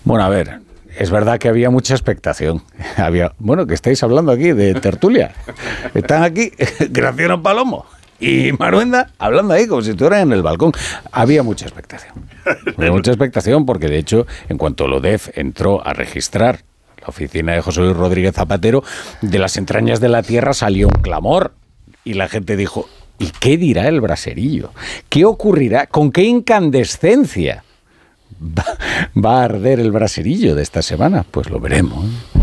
Bueno, a ver, es verdad que había mucha expectación. Bueno, que estáis hablando aquí de tertulia. Están aquí Graciano Palomo y Maruenda hablando ahí como si estuvieran en el balcón. Había mucha expectación. Había mucha expectación porque, de hecho, en cuanto Lodef entró a registrar la oficina de José Luis Rodríguez Zapatero, de las entrañas de la tierra salió un clamor. Y la gente dijo, ¿y qué dirá el braserillo? ¿Qué ocurrirá? ¿Con qué incandescencia va a arder el braserillo de esta semana? Pues lo veremos, ¿eh?